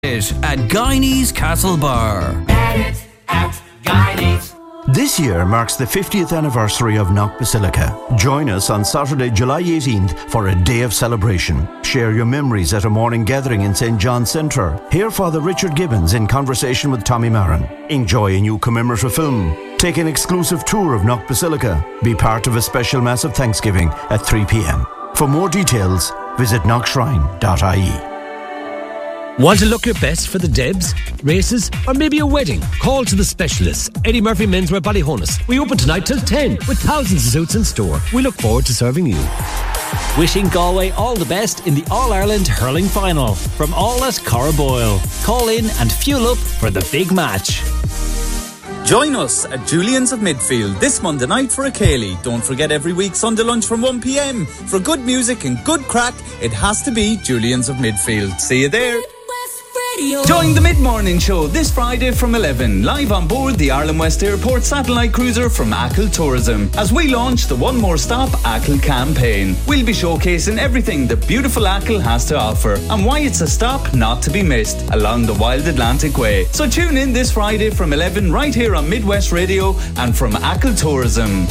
at Guiney's Castle Bar. At Guiney's. This year marks the 50th anniversary of Knock Basilica. Join us on Saturday, July 18th for a day of celebration. Share your memories at a morning gathering in St. John's Centre. Hear Father Richard Gibbons in conversation with Tommy Marin. Enjoy a new commemorative film. Take an exclusive tour of Knock Basilica. Be part of a special Mass of Thanksgiving at 3 p.m. For more details, visit knockshrine.ie. Want to look your best for the Debs, races, or maybe a wedding? Call to the specialists. Eddie Murphy Menswear Ballyhonus. We open tonight till 10 with thousands of suits in store. We look forward to serving you. Wishing Galway all the best in the All-Ireland Hurling Final. From all at Corraboyle. Call in and fuel up for the big match. Join us at Julian's of Midfield this Monday night for a Cayley. Don't forget every week Sunday lunch from 1 p.m. For good music and good crack, it has to be Julian's of Midfield. See you there. Join the Mid-Morning Show this Friday from 11, live on board the Ireland West Airport satellite cruiser from Achill Tourism, as we launch the One More Stop Achill campaign. We'll be showcasing everything that beautiful Achill has to offer and why it's a stop not to be missed along the Wild Atlantic Way. So tune in this Friday from 11 right here on Midwest Radio and from Achill Tourism.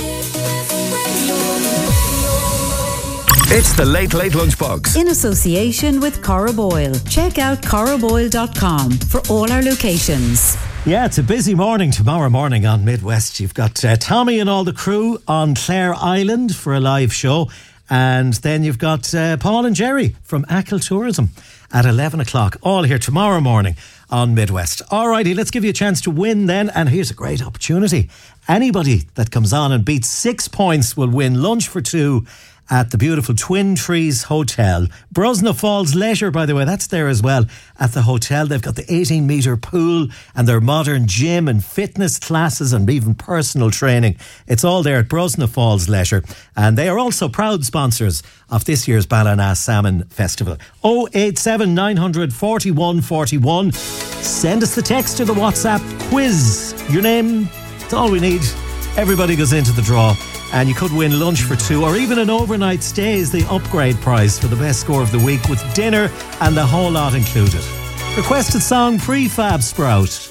It's the Late Late Lunchbox. In association with Corraboyle. Check out corraboyle.com for all our locations. Yeah, it's a busy morning tomorrow morning on Midwest. You've got Tommy and all the crew on Clare Island for a live show. And then you've got Paul and Jerry from Achill Tourism at 11 o'clock. All here tomorrow morning on Midwest. Alrighty, let's give you a chance to win then. And here's a great opportunity. Anybody that comes on and beats 6 points will win lunch for two at the beautiful Twin Trees Hotel. Brosna Falls Leisure, by the way, that's there as well at the hotel. They've got the 18-metre pool and their modern gym and fitness classes and even personal training. It's all there at Brosna Falls Leisure. And they are also proud sponsors of this year's Ballina Salmon Festival. 087 900 41 41. Send us the text or the WhatsApp quiz. Your name, it's all we need. Everybody goes into the draw. And you could win lunch for two or even an overnight stay as the upgrade prize for the best score of the week with dinner and the whole lot included. Requested song Prefab Sprout.